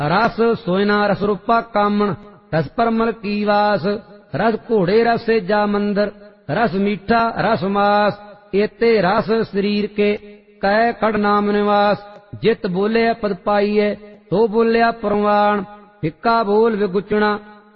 रस सोयना रस रूपा कामण, रस परमल की वास, रस घोड़े रस सेजा मंदर, रस मीठा रस मास, एते रस शरीर के कै कड़ नाम निवास। जित बोलिया पद पाइए तो बोलिया परवान, फिक्का बोल विगुचना